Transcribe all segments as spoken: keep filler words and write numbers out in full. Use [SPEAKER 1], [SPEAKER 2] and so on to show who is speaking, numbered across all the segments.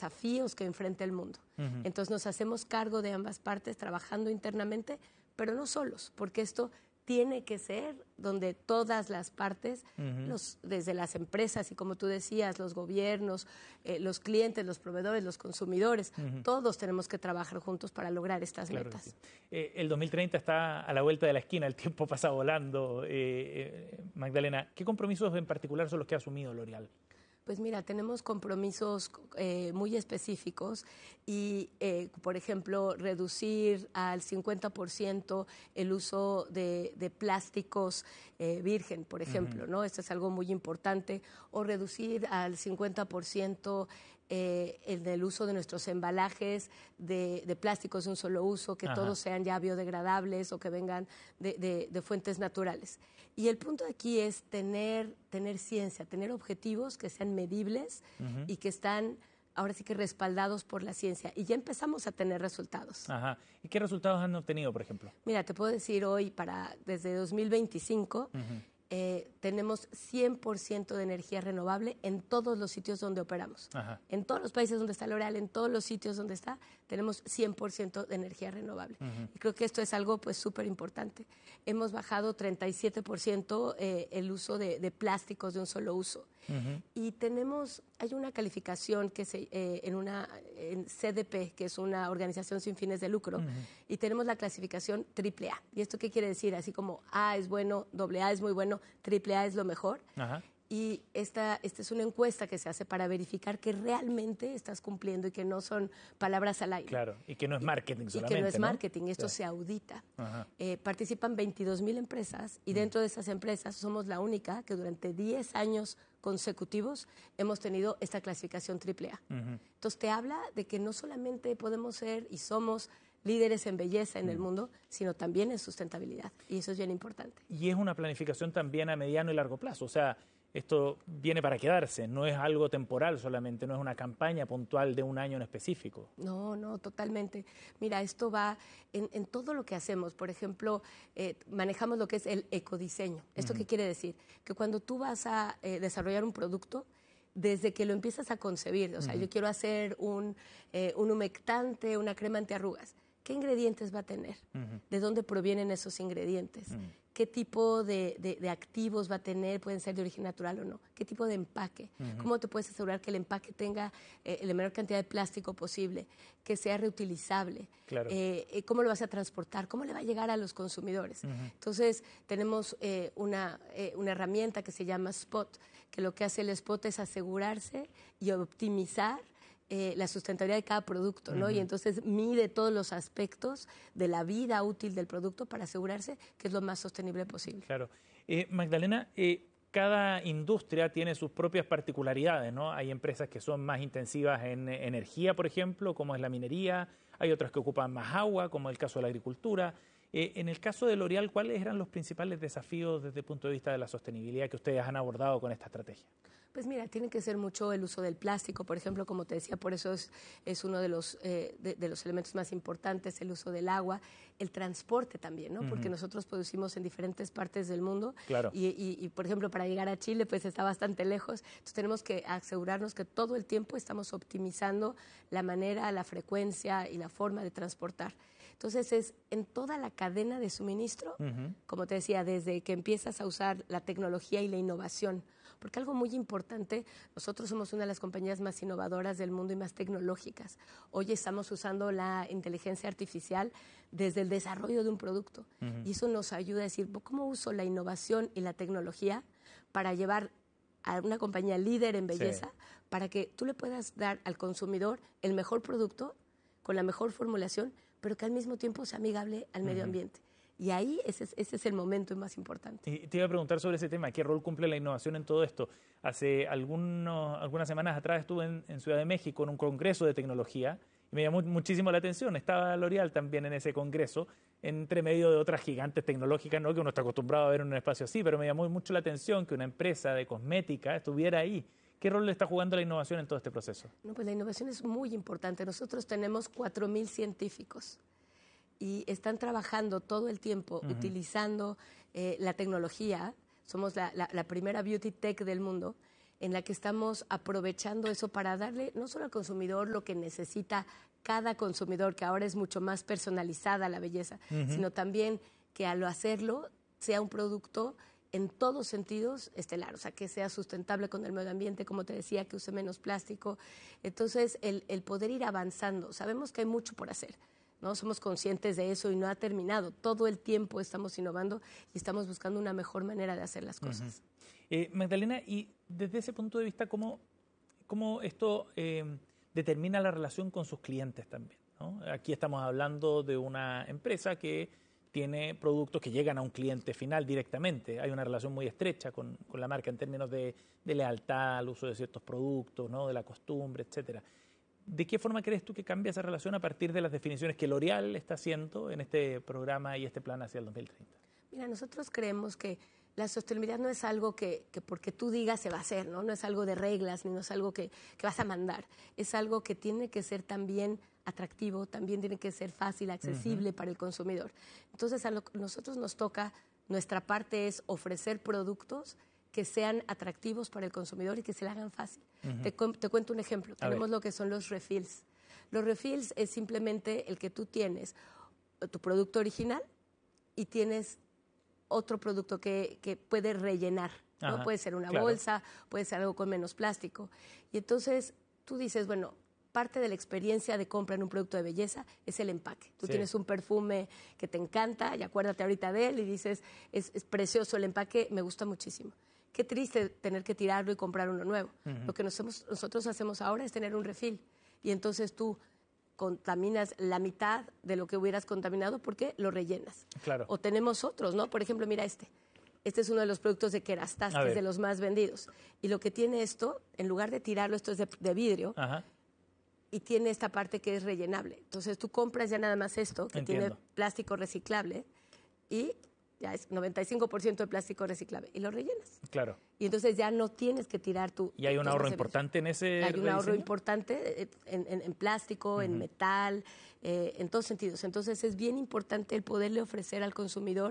[SPEAKER 1] desafíos que enfrenta el mundo. Uh-huh. Entonces nos hacemos cargo de ambas partes, trabajando internamente, pero no solos, porque esto tiene que ser donde todas las partes, uh-huh. los, desde las empresas y como tú decías, los gobiernos, eh, los clientes, los proveedores, los consumidores, uh-huh. todos tenemos que trabajar juntos para lograr estas claro metas.
[SPEAKER 2] Sí. Eh, el dos mil treinta está a la vuelta de la esquina, el tiempo pasa volando. Eh, eh, Magdalena, ¿qué compromisos en particular son los que ha asumido L'Oréal?
[SPEAKER 1] Pues mira, tenemos compromisos eh, muy específicos y, eh, por ejemplo, reducir al cincuenta por ciento el uso de, de plásticos eh, virgen, por ejemplo, uh-huh. ¿no? Esto es algo muy importante. O reducir al cincuenta por ciento eh, el, el uso de nuestros embalajes de, de plásticos de un solo uso, que Ajá. todos sean ya biodegradables o que vengan de, de, de fuentes naturales. Y el punto aquí es tener, tener ciencia, tener objetivos que sean medibles uh-huh. y que están ahora sí que respaldados por la ciencia. Y ya empezamos a tener resultados.
[SPEAKER 2] Ajá. ¿Y qué resultados han obtenido, por ejemplo?
[SPEAKER 1] Mira, te puedo decir hoy, para desde dos mil veinticinco, uh-huh. eh, tenemos cien por ciento de energía renovable en todos los sitios donde operamos. Ajá. En todos los países donde está L'Oréal, en todos los sitios donde está, tenemos cien por ciento de energía renovable. Uh-huh. Y creo que esto es algo pues súper importante. Hemos bajado treinta y siete por ciento eh, el uso de, de plásticos de un solo uso. Uh-huh. Y tenemos, hay una calificación que se, eh, en una en C D P, que es una organización sin fines de lucro, uh-huh. y tenemos la clasificación triple A. ¿Y esto qué quiere decir? Así como A es bueno, doble A es muy bueno, triple A es lo mejor. Uh-huh. Y esta, esta es una encuesta que se hace para verificar que realmente estás cumpliendo y que no son palabras al aire.
[SPEAKER 2] Claro, y que no es marketing
[SPEAKER 1] y,
[SPEAKER 2] solamente,
[SPEAKER 1] Y que no es
[SPEAKER 2] ¿no?
[SPEAKER 1] marketing, esto sí. se audita. Uh-huh. Eh, participan veintidós mil empresas y uh-huh. dentro de esas empresas somos la única que durante diez años consecutivos hemos tenido esta clasificación triple A. Uh-huh. Entonces te habla de que no solamente podemos ser y somos líderes en belleza en uh-huh. el mundo, sino también en sustentabilidad. Y eso es bien importante.
[SPEAKER 2] Y es una planificación también a mediano y largo plazo. O sea, esto viene para quedarse, no es algo temporal solamente, no es una campaña puntual de un año en específico.
[SPEAKER 1] No, no, totalmente. Mira, esto va en, en todo lo que hacemos. Por ejemplo, eh, manejamos lo que es el ecodiseño. ¿Esto uh-huh. qué quiere decir? Que cuando tú vas a eh, desarrollar un producto, desde que lo empiezas a concebir, o sea, uh-huh. yo quiero hacer un, eh, un humectante, una crema antiarrugas, ¿qué ingredientes va a tener? Uh-huh. ¿De dónde provienen esos ingredientes? Uh-huh. ¿Qué tipo de, de, de activos va a tener? Pueden ser de origen natural o no. ¿Qué tipo de empaque? Uh-huh. ¿Cómo te puedes asegurar que el empaque tenga eh, la menor cantidad de plástico posible? Que sea reutilizable.
[SPEAKER 2] Claro.
[SPEAKER 1] Eh, ¿Cómo lo vas a transportar? ¿Cómo le va a llegar a los consumidores? Uh-huh. Entonces, tenemos eh, una, eh, una herramienta que se llama Spot, que lo que hace el Spot es asegurarse y optimizar Eh, la sustentabilidad de cada producto, ¿no? Uh-huh. Y entonces mide todos los aspectos de la vida útil del producto para asegurarse que es lo más sostenible posible.
[SPEAKER 2] Claro. Eh, Magdalena, eh, cada industria tiene sus propias particularidades, ¿no? Hay empresas que son más intensivas en eh, energía, por ejemplo, como es la minería, hay otras que ocupan más agua, como el caso de la agricultura. Eh, en el caso de L'Oréal, ¿cuáles eran los principales desafíos desde el punto de vista de la sostenibilidad que ustedes han abordado con esta estrategia?
[SPEAKER 1] Pues mira, tiene que ser mucho el uso del plástico, por ejemplo, como te decía, por eso es, es uno de los, eh, de, de los elementos más importantes, el uso del agua, el transporte también, ¿no? Uh-huh. Porque nosotros producimos en diferentes partes del mundo.
[SPEAKER 2] Claro.
[SPEAKER 1] y, y, y, por ejemplo, para llegar a Chile, pues está bastante lejos, entonces tenemos que asegurarnos que todo el tiempo estamos optimizando la manera, la frecuencia y la forma de transportar. Entonces es en toda la cadena de suministro, uh-huh. como te decía, desde que empiezas a usar la tecnología y la innovación. Porque algo muy importante, nosotros somos una de las compañías más innovadoras del mundo y más tecnológicas. Hoy estamos usando la inteligencia artificial desde el desarrollo de un producto. Uh-huh. Y eso nos ayuda a decir, ¿cómo uso la innovación y la tecnología para llevar a una compañía líder en belleza, sí. para que tú le puedas dar al consumidor el mejor producto, con la mejor formulación, pero que al mismo tiempo sea amigable al medio uh-huh. ambiente? Y ahí ese es, ese es el momento más importante.
[SPEAKER 2] Y te iba a preguntar sobre ese tema, ¿qué rol cumple la innovación en todo esto? Hace algunos, algunas semanas atrás estuve en, en Ciudad de México en un congreso de tecnología y me llamó muchísimo la atención. Estaba L'Oréal también en ese congreso, entre medio de otras gigantes tecnológicas, no que uno está acostumbrado a ver en un espacio así, pero me llamó mucho la atención que una empresa de cosmética estuviera ahí. ¿Qué rol le está jugando la innovación en todo este proceso?
[SPEAKER 1] No, pues la innovación es muy importante. Nosotros tenemos cuatro mil científicos y están trabajando todo el tiempo uh-huh. utilizando eh, la tecnología. Somos la, la, la primera beauty tech del mundo en la que estamos aprovechando eso para darle no solo al consumidor lo que necesita cada consumidor, que ahora es mucho más personalizada la belleza, uh-huh. sino también que al hacerlo sea un producto en todos sentidos estelar, o sea, que sea sustentable con el medio ambiente, como te decía, que use menos plástico. Entonces, el, el poder ir avanzando, sabemos que hay mucho por hacer, ¿no? Somos conscientes de eso y no ha terminado. Todo el tiempo estamos innovando y estamos buscando una mejor manera de hacer las cosas.
[SPEAKER 2] Uh-huh. eh, Magdalena, y desde ese punto de vista, ¿cómo, cómo esto eh, determina la relación con sus clientes también, ¿no? Aquí estamos hablando de una empresa que tiene productos que llegan a un cliente final directamente. Hay una relación muy estrecha con, con la marca en términos de, de lealtad al uso de ciertos productos, ¿no? De la costumbre, etcétera. ¿De qué forma crees tú que cambia esa relación a partir de las definiciones que L'Oréal está haciendo en este programa y este plan hacia el dos mil treinta?
[SPEAKER 1] Mira, nosotros creemos que la sostenibilidad no es algo que, que porque tú digas se va a hacer, ¿no? No es algo de reglas, ni no es algo que, que vas a mandar. Es algo que tiene que ser también atractivo, también tiene que ser fácil, accesible uh-huh. para el consumidor. Entonces, a lo, nosotros nos toca, nuestra parte es ofrecer productos que sean atractivos para el consumidor y que se le hagan fácil. Uh-huh. Te, te cuento un ejemplo. A Tenemos ver. Lo que son los refills. Los refills es simplemente el que tú tienes tu producto original y tienes otro producto que, que puede rellenar, ¿no? Ajá, puede ser una claro. bolsa, puede ser algo con menos plástico. Y entonces tú dices, bueno, parte de la experiencia de compra en un producto de belleza es el empaque. Tú sí. tienes un perfume que te encanta y acuérdate ahorita de él y dices, es, es precioso el empaque, me gusta muchísimo. Qué triste tener que tirarlo y comprar uno nuevo. Uh-huh. Lo que nosotros, nosotros hacemos ahora es tener un refill y entonces tú contaminas la mitad de lo que hubieras contaminado porque lo rellenas.
[SPEAKER 2] Claro.
[SPEAKER 1] O tenemos otros, ¿no? Por ejemplo, mira este. Este es uno de los productos de Kerastase, que es de los más vendidos. Y lo que tiene esto, en lugar de tirarlo, esto es de, de vidrio, ajá. y tiene esta parte que es rellenable. Entonces tú compras ya nada más esto, que Entiendo. Tiene plástico reciclable, y ya es noventa y cinco por ciento de plástico reciclable, y lo rellenas.
[SPEAKER 2] Claro.
[SPEAKER 1] Y entonces ya no tienes que tirar tu...
[SPEAKER 2] ¿Y hay un ahorro importante en ese
[SPEAKER 1] Hay un
[SPEAKER 2] rediseño?
[SPEAKER 1] ahorro importante en, en, en plástico, uh-huh. en metal, eh, en todos sentidos. Entonces es bien importante el poderle ofrecer al consumidor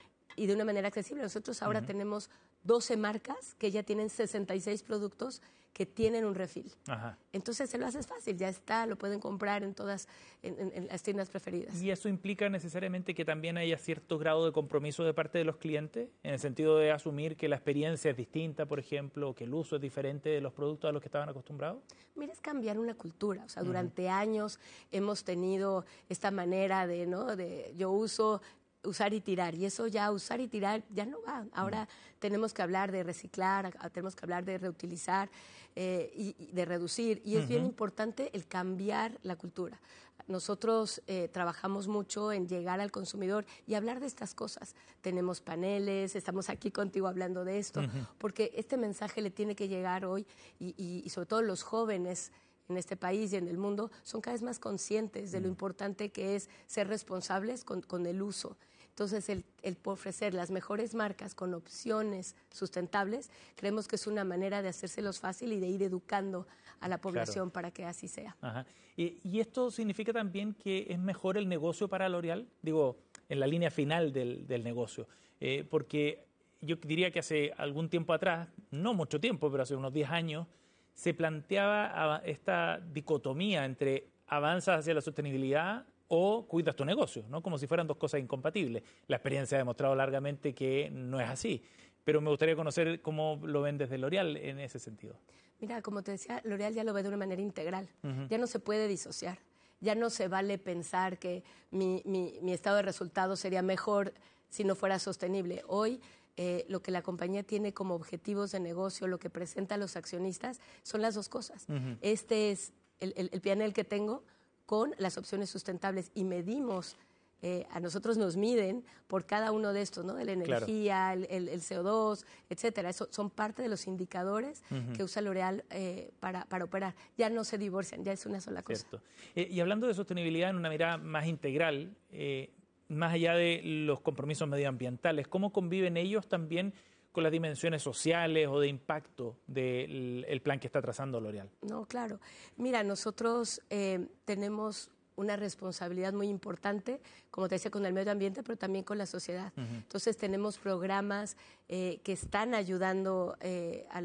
[SPEAKER 1] y de una manera accesible. Nosotros ahora uh-huh. tenemos doce marcas que ya tienen sesenta y seis productos que tienen un refill. Ajá. Entonces se lo haces fácil, ya está, lo pueden comprar en todas, en, en, en las tiendas preferidas.
[SPEAKER 2] ¿Y eso implica necesariamente que también haya cierto grado de compromiso de parte de los clientes, en el sentido de asumir que la experiencia es distinta, por ejemplo, o que el uso es diferente de los productos a los que estaban acostumbrados?
[SPEAKER 1] Mira, es cambiar una cultura. O sea, uh-huh. durante años hemos tenido esta manera de, ¿no? de yo uso... usar y tirar, y eso ya, usar y tirar, ya no va. Ahora mm. tenemos que hablar de reciclar, tenemos que hablar de reutilizar eh, y, y de reducir, y es uh-huh. bien importante el cambiar la cultura. Nosotros eh, trabajamos mucho en llegar al consumidor y hablar de estas cosas. Tenemos paneles, estamos aquí contigo hablando de esto, uh-huh. porque este mensaje le tiene que llegar hoy, y, y, y sobre todo los jóvenes en este país y en el mundo son cada vez más conscientes de lo importante que es ser responsables con, con el uso. Entonces, el, el ofrecer las mejores marcas con opciones sustentables, creemos que es una manera de hacérselos fácil y de ir educando a la población claro. para que así sea.
[SPEAKER 2] Ajá. ¿Y, ¿Y esto significa también que es mejor el negocio para L'Oréal? Digo, en la línea final del, del negocio. Eh, porque yo diría que hace algún tiempo atrás, no mucho tiempo, pero hace unos diez años, se planteaba esta dicotomía entre avanzas hacia la sostenibilidad o cuidas tu negocio, ¿no? Como si fueran dos cosas incompatibles. La experiencia ha demostrado largamente que no es así, pero me gustaría conocer cómo lo ven desde L'Oréal en ese sentido.
[SPEAKER 1] Mira, como te decía, L'Oréal ya lo ve de una manera integral, uh-huh. ya no se puede disociar, ya no se vale pensar que mi, mi, mi estado de resultados sería mejor si no fuera sostenible. Hoy Eh, lo que la compañía tiene como objetivos de negocio, lo que presenta a los accionistas, son las dos cosas. Uh-huh. Este es el, el, el panel que tengo con las opciones sustentables y medimos, eh, a nosotros nos miden por cada uno de estos, ¿no? De la energía, claro. el, el, el C O dos, etcétera. Eso son parte de los indicadores uh-huh. que usa L'Oréal eh, para, para operar. Ya no se divorcian, ya es una sola cosa.
[SPEAKER 2] Cierto. Eh, y hablando de sostenibilidad en una mirada más integral, eh, más allá de los compromisos medioambientales, ¿cómo conviven ellos también con las dimensiones sociales o de impacto del el plan que está trazando L'Oréal?
[SPEAKER 1] No, claro. Mira, nosotros eh, tenemos una responsabilidad muy importante, como te decía, con el medio ambiente, pero también con la sociedad. Uh-huh. Entonces tenemos programas eh, que están ayudando eh, al,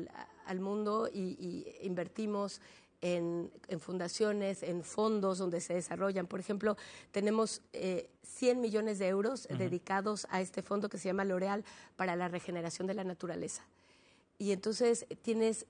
[SPEAKER 1] al mundo y, y invertimos en, en fundaciones, en fondos donde se desarrollan. Por ejemplo, tenemos eh, cien millones de euros uh-huh. dedicados a este fondo que se llama L'Oréal para la regeneración de la naturaleza. Y entonces tienes,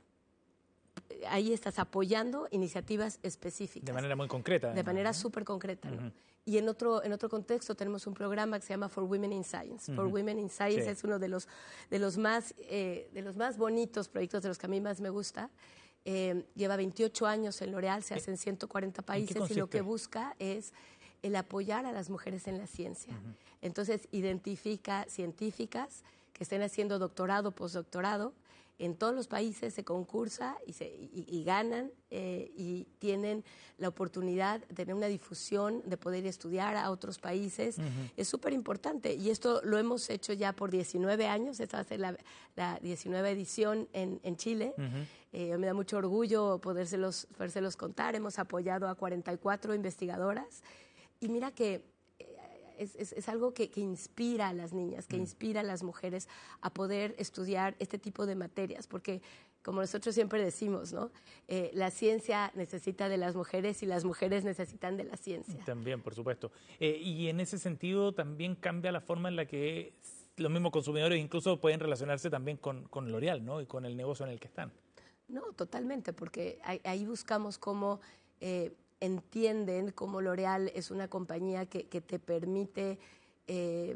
[SPEAKER 1] ahí estás apoyando iniciativas específicas.
[SPEAKER 2] De manera muy concreta.
[SPEAKER 1] De manera súper concreta, ¿no? Uh-huh. Y en otro, en otro contexto tenemos un programa que se llama For Women in Science. Uh-huh. For Women in Science sí. es uno de los, de, los más, eh, de los más bonitos proyectos, de los que a mí más me gusta. Eh, lleva veintiocho años en L'Oréal, se hace en ciento cuarenta países y lo que busca es el apoyar a las mujeres en la ciencia. Uh-huh. Entonces, identifica científicas que estén haciendo doctorado, postdoctorado. En todos los países se concursa y, se, y, y ganan eh, y tienen la oportunidad de tener una difusión, de poder estudiar a otros países. Uh-huh. Es súper importante y esto lo hemos hecho ya por diecinueve años. Esta va a ser la, la diecinueva edición en, en Chile. Uh-huh. Eh, me da mucho orgullo podérselos, podérselos contar. Hemos apoyado a cuarenta y cuatro investigadoras y mira que Es, es, es algo que, que inspira a las niñas, que inspira a las mujeres a poder estudiar este tipo de materias, porque como nosotros siempre decimos, ¿no? Eh, la ciencia necesita de las mujeres y las mujeres necesitan de la ciencia.
[SPEAKER 2] También, por supuesto. Eh, y en ese sentido también cambia la forma en la que los mismos consumidores incluso pueden relacionarse también con, con L'Oréal, ¿no? Y con el negocio en el que están.
[SPEAKER 1] No, totalmente, porque ahí, ahí buscamos cómo... Eh, entienden cómo L'Oréal es una compañía que, que te permite eh,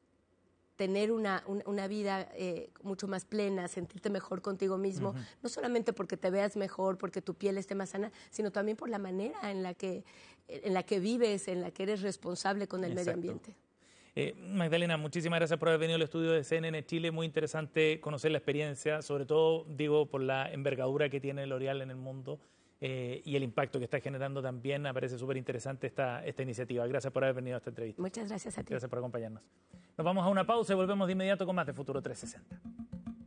[SPEAKER 1] tener una, una, una vida eh, mucho más plena, sentirte mejor contigo mismo, uh-huh. no solamente porque te veas mejor, porque tu piel esté más sana, sino también por la manera en la que, en la que vives, en la que eres responsable con el Exacto. medio ambiente.
[SPEAKER 2] Eh, Magdalena, muchísimas gracias por haber venido al estudio de C N N Chile. Muy interesante conocer la experiencia, sobre todo, digo, por la envergadura que tiene L'Oréal en el mundo. Eh, y el impacto que está generando también. Me parece súper interesante esta, esta iniciativa. Gracias por haber venido a esta entrevista.
[SPEAKER 1] Muchas gracias a ti.
[SPEAKER 2] Gracias por acompañarnos. Nos vamos a una pausa y volvemos de inmediato con más de Futuro trescientos sesenta.